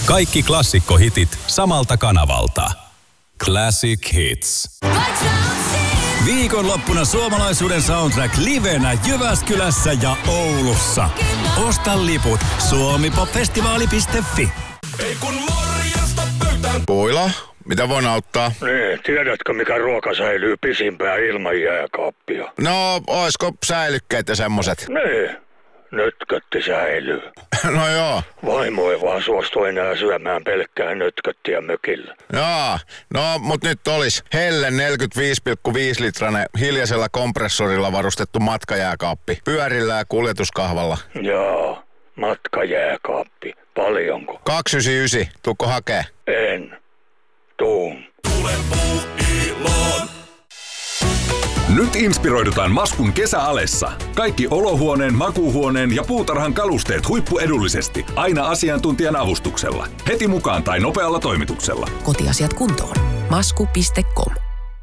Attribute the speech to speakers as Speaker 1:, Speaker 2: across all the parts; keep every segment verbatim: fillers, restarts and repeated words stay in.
Speaker 1: Kaikki klassikkohitit samalta kanavalta. Classic Hits. Viikonloppuna suomalaisuuden soundtrack livenä Jyväskylässä ja Oulussa. Osta liput suomipopfestivaali piste fi.
Speaker 2: Ei kun morjesta pöytään.
Speaker 3: Puila, mitä voin auttaa?
Speaker 4: Niin, tiedätkö mikä ruoka säilyy pisimpään ilman jääkaappia?
Speaker 3: No, oisko säilykkeet ja semmoset?
Speaker 4: Niin, nötkötti säilyy.
Speaker 3: No joo.
Speaker 4: Vaimo ei vaan suostu enää syömään pelkkää nötköttiä mökillä.
Speaker 3: Joo, no mut nyt olis Helle neljäkymmentäviisi pilkku viisi litranen hiljaisella kompressorilla varustettu matkajääkaappi. Pyörillä ja kuljetuskahvalla.
Speaker 4: Jaa, matkajääkaappi. Paljonko?
Speaker 3: kaksisataayhdeksänkymmentäyhdeksän, tuukko hakee?
Speaker 4: En. Tuun.
Speaker 2: Tule Puuiloon.
Speaker 5: Nyt inspiroidutaan Maskun kesäalessa. Kaikki olohuoneen, makuuhuoneen ja puutarhan kalusteet huippuedullisesti. Aina asiantuntijan avustuksella. Heti mukaan tai nopealla toimituksella.
Speaker 6: Kotiasiat kuntoon. masku piste com.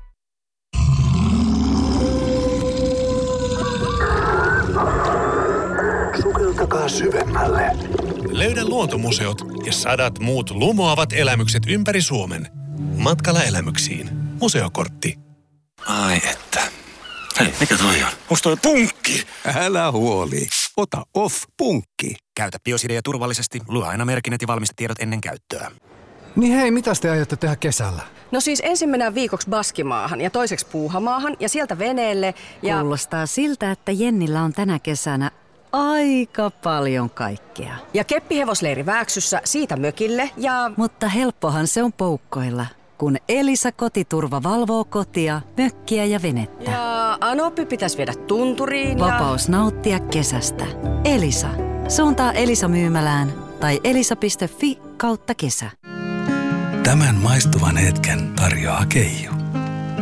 Speaker 7: Sukeltakaa syvemmälle.
Speaker 2: Löydä luontomuseot ja sadat muut lumoavat elämykset ympäri Suomen. Matkalla elämyksiin. Museokortti.
Speaker 8: Ai että. Hei, mikä toi on? Onks toi punkki?
Speaker 9: Älä huoli. Ota Off-punkki.
Speaker 8: Käytä Biosidea turvallisesti. Lue aina merkinnät ja valmistetiedot ennen käyttöä.
Speaker 10: Niin hei, mitäs te aiotte tehdä kesällä?
Speaker 11: No siis ensin mennään viikoksi Baskimaahan ja toiseksi Puuhamaahan ja sieltä veneelle ja...
Speaker 12: Kuulostaa siltä, että Jennillä on tänä kesänä aika paljon kaikkea.
Speaker 11: Ja keppihevosleiri Vääksyssä, siitä mökille ja...
Speaker 12: Mutta helppohan se on poukkoilla, kun Elisa Kotiturva valvoo kotia, mökkiä ja venettä.
Speaker 11: Ja Anoppi pitäisi viedä tunturiin ja...
Speaker 12: Vapaus nauttia kesästä. Elisa. Suuntaa Elisa myymälään tai elisa piste fi kautta kesä.
Speaker 9: Tämän maistuvan hetken tarjoaa Keijo.